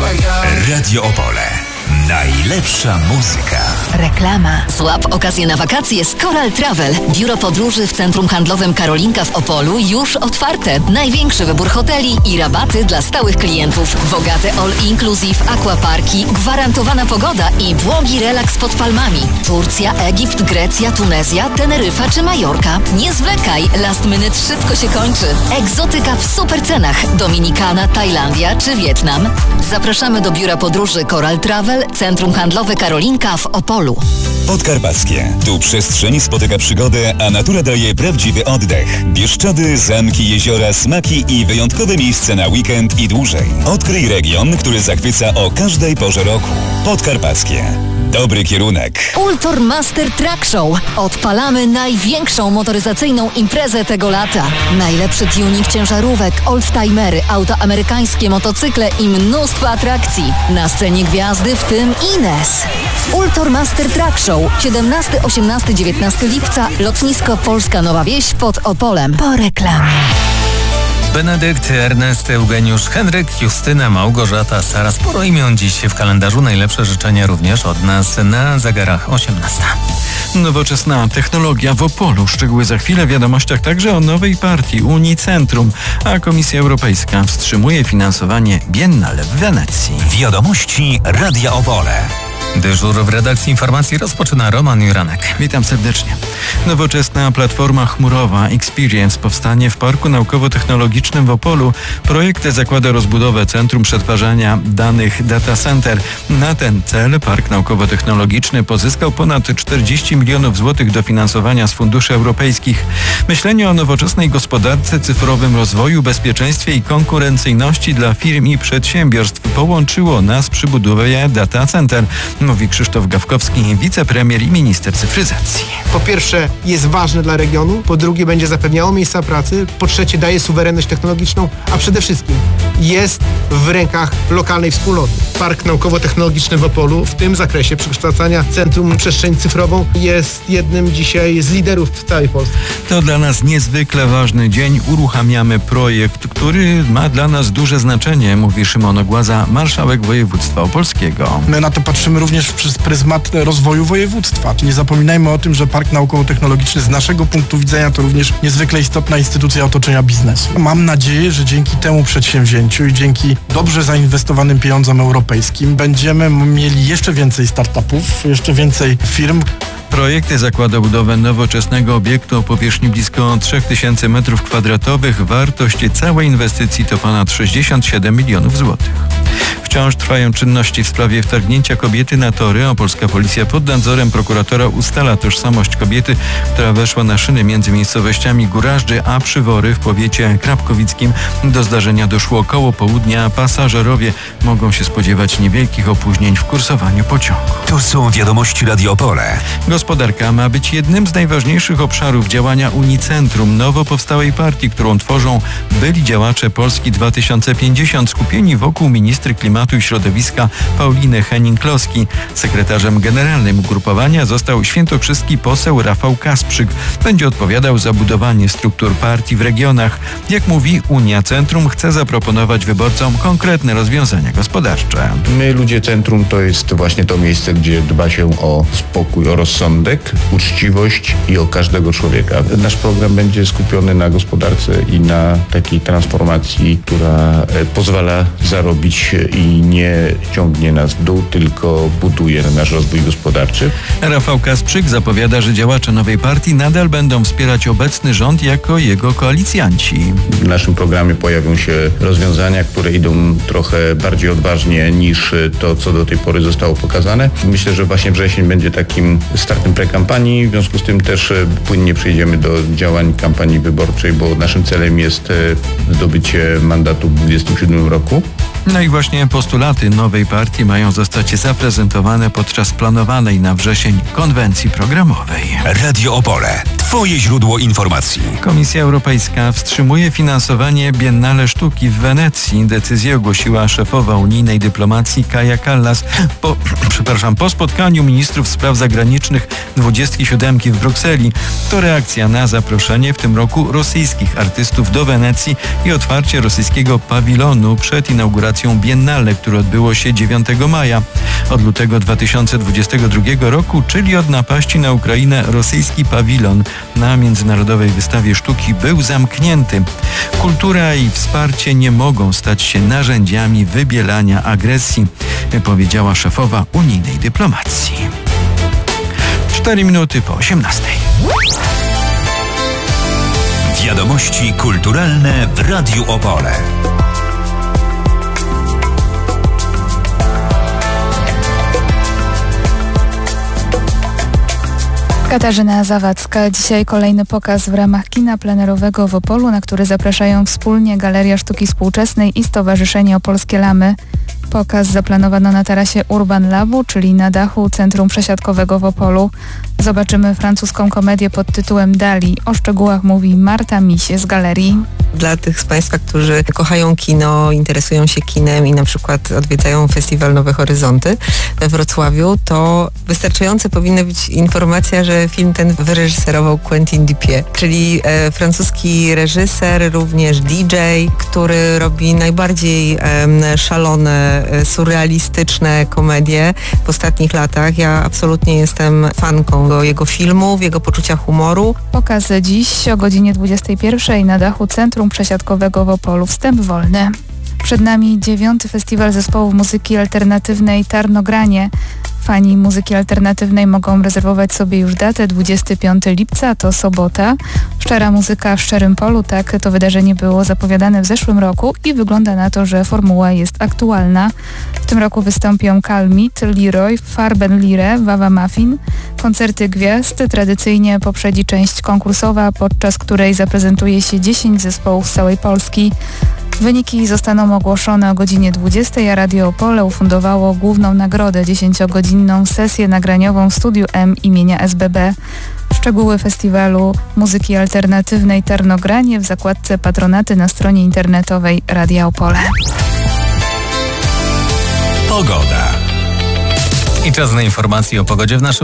Radio Opole. Najlepsza muzyka. Reklama. Złap okazję na wakacje z Coral Travel. Biuro podróży w Centrum Handlowym Karolinka w Opolu już otwarte. Największy wybór hoteli i rabaty dla stałych klientów. Bogate all-inclusive aquaparki, gwarantowana pogoda i błogi relaks pod palmami. Turcja, Egipt, Grecja, Tunezja, Teneryfa czy Majorka. Nie zwlekaj, last minute szybko się kończy. Egzotyka w super cenach. Dominikana, Tajlandia czy Wietnam. Zapraszamy do biura podróży Coral Travel, Centrum Handlowe Karolinka w Opolu. Podkarpackie. Tu przestrzeń spotyka przygodę, a natura daje prawdziwy oddech. Bieszczady, zamki, jeziora, smaki i wyjątkowe miejsce na weekend i dłużej. Odkryj region, który zachwyca o każdej porze roku. Podkarpackie. Dobry kierunek. Ultor Master Truck Show. Odpalamy największą motoryzacyjną imprezę tego lata. Najlepszy tuning ciężarówek, oldtimery, auta amerykańskie, motocykle i mnóstwo atrakcji. Na scenie gwiazdy, w tym Ines. Ultor Master Truck Show. 17, 18, 19 lipca. Lotnisko Polska Nowa Wieś pod Opolem. Po reklamie. Benedykt, Ernest, Eugeniusz, Henryk, Justyna, Małgorzata, Sara. Sporo imion dziś w kalendarzu. Najlepsze życzenia również od nas na zegarach 18. Nowoczesna technologia w Opolu. Szczegóły za chwilę. W wiadomościach także o nowej partii Unicentrum, a Komisja Europejska wstrzymuje finansowanie Biennale w Wenecji. Wiadomości Radia Opole. Dyżur w redakcji informacji rozpoczyna Roman Juranek. Witam serdecznie. Nowoczesna platforma chmurowa Experience powstanie w Parku Naukowo-Technologicznym w Opolu. Projekt zakłada rozbudowę Centrum Przetwarzania Danych Data Center. Na ten cel Park Naukowo-Technologiczny pozyskał ponad 40 milionów złotych dofinansowania z funduszy europejskich. Myślenie o nowoczesnej gospodarce, cyfrowym rozwoju, bezpieczeństwie i konkurencyjności dla firm i przedsiębiorstw połączyło nas przy budowie Data Center, mówi Krzysztof Gawkowski, wicepremier i minister cyfryzacji. Po pierwsze jest ważne dla regionu, po drugie będzie zapewniało miejsca pracy, po trzecie daje suwerenność technologiczną, a przede wszystkim jest w rękach lokalnej wspólnoty. Park Naukowo-Technologiczny w Opolu w tym zakresie przekształcania Centrum Przestrzeń Cyfrową jest jednym dzisiaj z liderów w całej Polsce. To dla nas niezwykle ważny dzień. Uruchamiamy projekt, który ma dla nas duże znaczenie, mówi Szymon Ogłaza, marszałek województwa opolskiego. My na to patrzymy również przez pryzmat rozwoju województwa. Nie zapominajmy o tym, że Park Naukowo-Technologiczny z naszego punktu widzenia to również niezwykle istotna instytucja otoczenia biznesu. Mam nadzieję, że dzięki temu przedsięwzięciu i dzięki dobrze zainwestowanym pieniądzom europejskim będziemy mieli jeszcze więcej startupów, jeszcze więcej firm. Projekt zakłada budowę nowoczesnego obiektu o powierzchni blisko 3000 m2. Wartość całej inwestycji to ponad 67 milionów złotych. Wciąż trwają czynności w sprawie wtargnięcia kobiety na tory. Opolska policja pod nadzorem prokuratora ustala tożsamość kobiety, która weszła na szyny między miejscowościami Górażdży a Przywory w powiecie krapkowickim. Do zdarzenia doszło koło południa. Pasażerowie mogą się spodziewać niewielkich opóźnień w kursowaniu pociągu. To są wiadomości Radio Opole. Gospodarka ma być jednym z najważniejszych obszarów działania Unicentrum, nowo powstałej partii, którą tworzą byli działacze Polski 2050 skupieni wokół ministry klimatu i środowiska Pauliny Henning-Kloski. Sekretarzem generalnym ugrupowania został świętokrzyski poseł Rafał Kasprzyk. Będzie odpowiadał za budowanie struktur partii w regionach. Jak mówi, Unia Centrum chce zaproponować wyborcom konkretne rozwiązania gospodarcze. My, ludzie Centrum, to jest właśnie to miejsce, gdzie dba się o spokój, o rozsądek, uczciwość i o każdego człowieka. Nasz program będzie skupiony na gospodarce i na takiej transformacji, która pozwala zarobić i nie ciągnie nas w dół, tylko buduje nasz rozwój gospodarczy. Rafał Kasprzyk zapowiada, że działacze nowej partii nadal będą wspierać obecny rząd jako jego koalicjanci. W naszym programie pojawią się rozwiązania, które idą trochę bardziej odważnie niż to, co do tej pory zostało pokazane. Myślę, że właśnie wrzesień będzie takim startem prekampanii, w związku z tym też płynnie przejdziemy do działań kampanii wyborczej, bo naszym celem jest zdobycie mandatu w 2027 roku. No i właśnie postulaty nowej partii mają zostać zaprezentowane podczas planowanej na wrzesień konwencji programowej. Radio Opole. Twoje źródło informacji. Komisja Europejska wstrzymuje finansowanie Biennale Sztuki w Wenecji. Decyzję ogłosiła szefowa unijnej dyplomacji Kaja Kallas po spotkaniu ministrów spraw zagranicznych 27 w Brukseli. To reakcja na zaproszenie w tym roku rosyjskich artystów do Wenecji i otwarcie rosyjskiego pawilonu przed inauguracją Biennale, które odbyło się 9 maja. Od lutego 2022 roku, czyli od napaści na Ukrainę, rosyjski pawilon na Międzynarodowej Wystawie Sztuki był zamknięty. Kultura i wsparcie nie mogą stać się narzędziami wybielania agresji, powiedziała szefowa unijnej dyplomacji. 4 minuty po 18. Wiadomości kulturalne w Radiu Opole. Katarzyna Zawadzka. Dzisiaj kolejny pokaz w ramach kina plenerowego w Opolu, na który zapraszają wspólnie Galeria Sztuki Współczesnej i Stowarzyszenie Opolskie Lamy. Pokaz zaplanowano na tarasie Urban Labu, czyli na dachu Centrum Przesiadkowego w Opolu. Zobaczymy francuską komedię pod tytułem Dali. O szczegółach mówi Marta Misie z galerii. Dla tych z Państwa, którzy kochają kino, interesują się kinem i na przykład odwiedzają Festiwal Nowe Horyzonty we Wrocławiu, to wystarczające powinna być informacja, że film ten wyreżyserował Quentin Dupieux, czyli francuski reżyser, również DJ, który robi najbardziej szalone, surrealistyczne komedie w ostatnich latach. Ja absolutnie jestem fanką jego filmów, jego poczucia humoru. Pokaz dziś o godzinie 21 na dachu Centrum Przesiadkowego w Opolu. Wstęp wolny. Przed nami 9. Festiwal Zespołów Muzyki Alternatywnej Tarnogranie. Fani muzyki alternatywnej mogą rezerwować sobie już datę 25 lipca, to sobota. Szczera muzyka w szczerym polu, tak to wydarzenie było zapowiadane w zeszłym roku i wygląda na to, że formuła jest aktualna. W tym roku wystąpią Kalmit, Leroy, Farben Lire, Wawa Muffin. Koncerty gwiazd tradycyjnie poprzedzi część konkursowa, podczas której zaprezentuje się 10 zespołów z całej Polski. Wyniki zostaną ogłoszone o godzinie 20, a Radio Opole ufundowało główną nagrodę 10-godzinną sesję nagraniową w Studiu M imienia SBB. Szczegóły festiwalu muzyki alternatywnej Tarnogranie w zakładce Patronaty na stronie internetowej Radia Opole. Pogoda. I czas na informacje o pogodzie w naszym